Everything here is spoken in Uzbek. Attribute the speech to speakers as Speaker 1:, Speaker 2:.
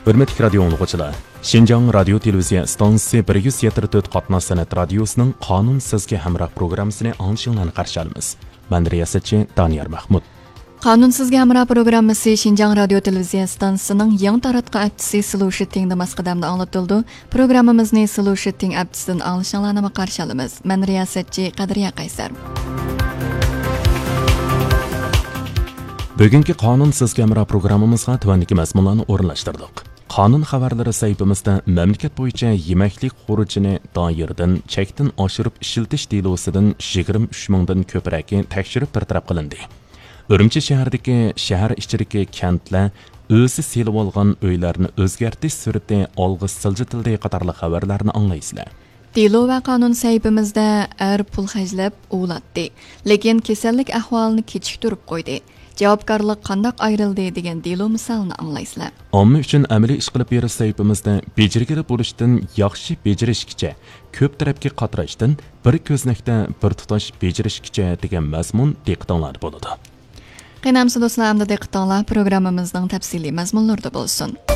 Speaker 1: Hürmetli radio anlıqçılar, Şinjan Radio Televiziya stansiyasi 174 qatnash san'at radiosining Qonun sizga hamroh programmasini anglashinglarni qarshi olamiz. Men riyosatchi Daniyar Mahmud.
Speaker 2: Qonun sizga hamroh programmasi Şinjan Radio Televiziya stansiyasining yangi taratqa aktisi Solution Damasqadamda anlatildi. Programmamizni Solution appsidan anglashinglarni qarshi olamiz. Men riyosatchi Qadriya Qaysar.
Speaker 1: Bugungi Qonun sizga hamroh programmamizga tuvandagi mazmunlarni o'rinlashtirdik. Qonun xabarlari saytimizda mamlakat bo'yicha yemaklik xurucini doirdan chekdan oshirib ishiltish delosidan 23 mingdan ko'proq tekshirib bartaraf qilindi. Urumchi shahridagi shahar ichidagi kentlar o'zi selib olgan uylarni o'zgartish surati olg'i siljitildi qatorli xabarlarni anglaysizlar.
Speaker 2: Delo va qonun saytimizda pul xajlab o'latdi, lekin kasallik ahvolini kechiktirib qo'ydi. Javobgarlik qandoq ayrildi degan delo misolini anglaysizlar.
Speaker 1: Omma uchun amaliy ish qilib berish saytimizda bejirgili bo'lishdan yaxshi bejirishgacha, ko'p tarafga qatrashdan bir ko'znakda bir tutash bejirishgacha degan mazmun diqqatinglarda bo'ladi.
Speaker 2: Qanamsiz do'stlar, hamda diqqatinglar programmamizning tafsiliy mazmunlarida bo'lsin.